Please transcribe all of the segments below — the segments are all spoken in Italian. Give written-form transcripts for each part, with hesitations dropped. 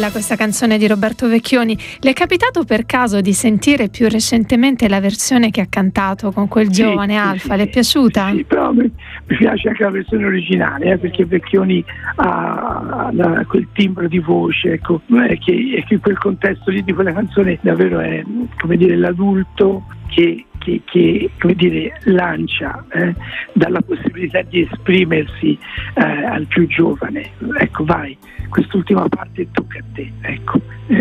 Bella questa canzone di Roberto Vecchioni. Le è capitato per caso di sentire più recentemente la versione che ha cantato con quel giovane Alfa? Le è piaciuta? Sì, però mi piace anche la versione originale, perché Vecchioni ha quel timbro di voce, ecco, che quel contesto lì di quella canzone davvero è, come dire, l'adulto che come dire, lancia dalla possibilità di esprimersi al più giovane. Ecco, vai, quest'ultima parte tocca a te, ecco.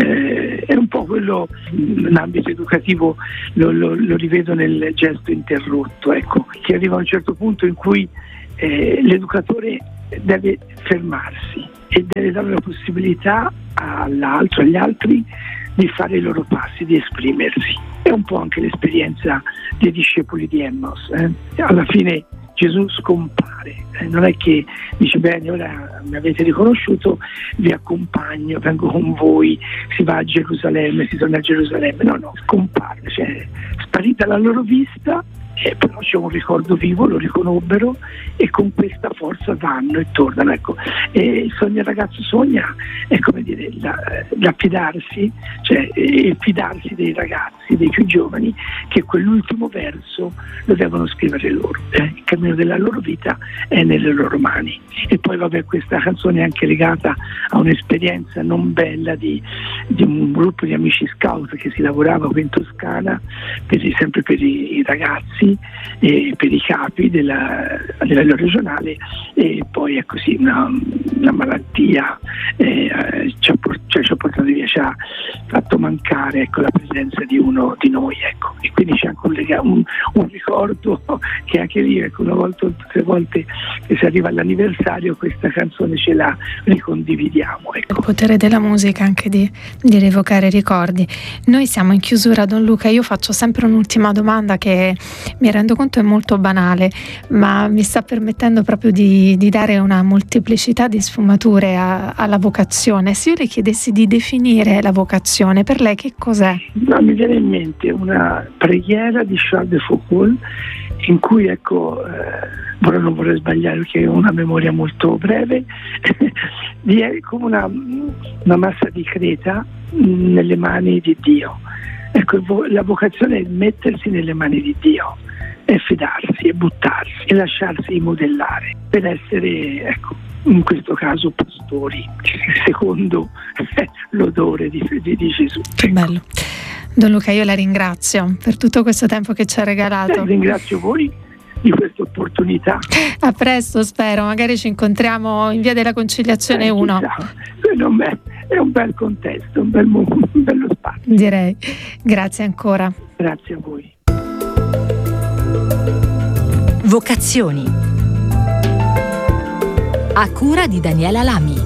È un po' quello, in ambito educativo lo rivedo nel gesto interrotto, ecco, che arriva a un certo punto in cui l'educatore deve fermarsi e deve dare la possibilità all'altro, agli altri, di fare i loro passi, di esprimersi. È un po' anche l'esperienza dei discepoli di Emmaus. Alla fine Gesù scompare, non è che dice bene, ora mi avete riconosciuto, vi accompagno, vengo con voi, si va a Gerusalemme, si torna a Gerusalemme. No, scompare, cioè sparita la loro vista, però c'è un ricordo vivo, lo riconobbero e con questa forza vanno e tornano, ecco. E il ragazzo sogna è come dire l'affidarsi, cioè fidarsi dei ragazzi, dei più giovani, che quell'ultimo verso lo devono scrivere loro, il cammino della loro vita è nelle loro mani. E poi vabbè, questa canzone è anche legata a un'esperienza non bella di un gruppo di amici scout che si lavorava qui in Toscana sempre per i ragazzi e per i capi a livello regionale, e poi è così una malattia ci ha portato via, ci ha fatto mancare, ecco, la presenza di uno di noi, ecco. E quindi c'è anche un ricordo che anche lì, ecco, una volta o tre volte che si arriva all'anniversario questa canzone ce la ricondividiamo, ecco. Il potere della musica anche di rievocare ricordi. Noi siamo in chiusura, Don Luca. Io faccio sempre un'ultima domanda che mi rendo conto è molto banale, ma mi sta permettendo proprio di dare una molteplicità di sfumature alla vocazione. Se io le chiedessi di definire la vocazione, per lei che cos'è? No, mi viene in mente una preghiera di Charles de Foucault in cui, ecco, non vorrei sbagliare perché ho una memoria molto breve, è come una massa di creta nelle mani di Dio. Ecco, la vocazione è mettersi nelle mani di Dio, è fidarsi, è buttarsi, e lasciarsi modellare per essere, ecco, in questo caso pastori, secondo l'odore di Gesù. Che bello. Don Luca, io la ringrazio per tutto questo tempo che ci ha regalato. Ringrazio voi di questa opportunità. A presto, spero, magari ci incontriamo in Via della Conciliazione 1. È un bel contesto, un bello spazio. Direi. Grazie ancora. Grazie a voi. Vocazioni a cura di Daniela Lamy.